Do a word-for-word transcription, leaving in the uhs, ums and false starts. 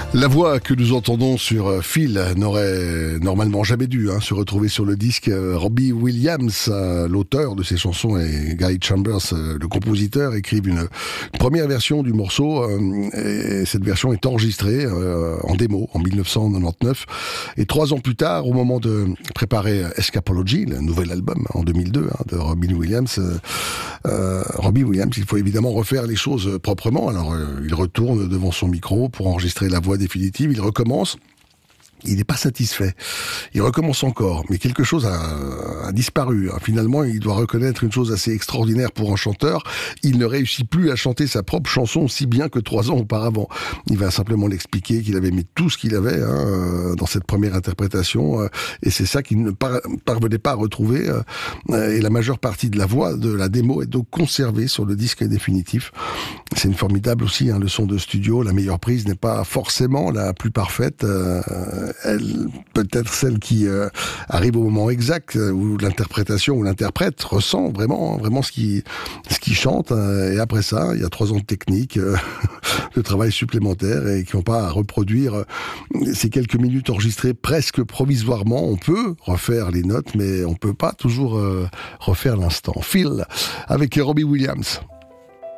La voix que nous entendons sur Phil n'aurait normalement jamais dû hein, se retrouver sur le disque. Robbie Williams, l'auteur de ces chansons, et Guy Chambers, le compositeur, écrivent une, une première version du morceau. Et cette version est enregistrée en démo en dix-neuf cent quatre-vingt-dix-neuf. Et trois ans plus tard, au moment de préparer Escapology, le nouvel album en deux mille deux hein, de Robbie Williams, euh, Robbie Williams, il faut évidemment refaire les choses proprement. Alors euh, il retourne devant son micro pour enregistrer la voix définitive, il recommence. Il n'est pas satisfait. Il recommence encore, mais quelque chose a, a disparu. Finalement, il doit reconnaître une chose assez extraordinaire pour un chanteur. Il ne réussit plus à chanter sa propre chanson aussi bien que trois ans auparavant. Il va simplement l'expliquer qu'il avait mis tout ce qu'il avait hein, dans cette première interprétation, et c'est ça qu'il ne par- parvenait pas à retrouver. Et la majeure partie de la voix de la démo est donc conservée sur le disque définitif. C'est une formidable aussi hein, leçon de studio. La meilleure prise n'est pas forcément la plus parfaite. Euh, Elle, peut-être celle qui euh, arrive au moment exact où l'interprétation ou l'interprète ressent vraiment, vraiment ce qu'il ce qu'il chante. Euh, et après ça, il y a trois ans de technique, euh, de travail supplémentaire et qui n'ont pas à reproduire euh, ces quelques minutes enregistrées presque provisoirement. On peut refaire les notes, mais on peut pas toujours euh, refaire l'instant. Phil avec Robbie Williams.